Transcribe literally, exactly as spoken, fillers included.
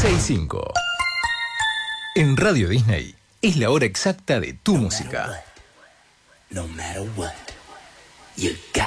seis cinco. En Radio Disney es la hora exacta de tu música. No matter what, you got